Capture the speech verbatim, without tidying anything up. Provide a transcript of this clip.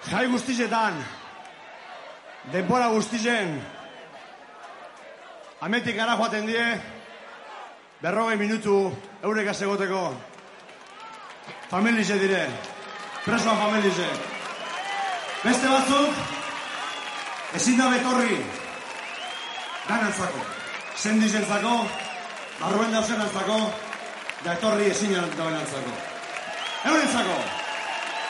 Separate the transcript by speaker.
Speaker 1: Jai guztizetan, denbora guztizen, ametik gara joaten die, berrogei minutu eureka segoteko. Familize dire, presoan familize. Beste batzuk, ezin da betorri, ganantzako, sendizentzako, barruen dauzenantzako, da etorri ezin da benantzako. Eurentzako!